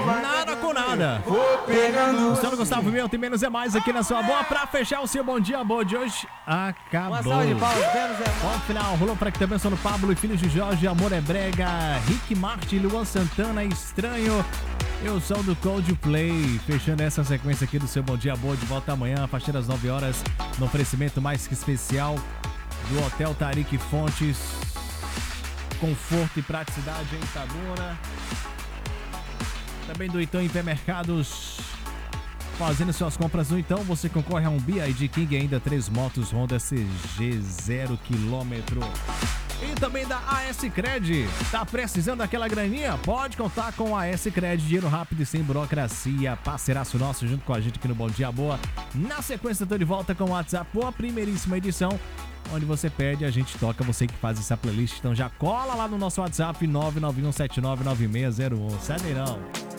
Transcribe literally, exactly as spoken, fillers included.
Nada com nada. Luciano Gustavo Meu, tem menos é mais aqui na sua boa. Pra fechar o seu bom dia, boa de hoje, acabou. Uma salva de palmas, menos é mais. Ponto final, rolou pra que também sou no Pablo e Filhos de Jorge, Amor é Brega, Rick Martin, Luan Santana, Estranho. Eu sou do Coldplay, fechando essa sequência aqui do seu Bom Dia Boa, de volta amanhã, a partir das nove horas, no oferecimento mais que especial do Hotel Tarik Fontes, conforto e praticidade em Itabuna, também do Então Hipermercados. Fazendo suas compras no Então, você concorre a um B I D King e ainda três motos Honda C G zero quilômetro. E também da A S Cred. Tá precisando daquela graninha? Pode contar com a AS Cred, dinheiro rápido e sem burocracia. Parceiraço nosso junto com a gente aqui no Bom Dia Boa. Na sequência, tô de volta com o WhatsApp, a primeiríssima edição, onde você pede, a gente toca, você que faz essa playlist. Então já cola lá no nosso WhatsApp nove nove um sete nove nove seis zero um. Sai daí não.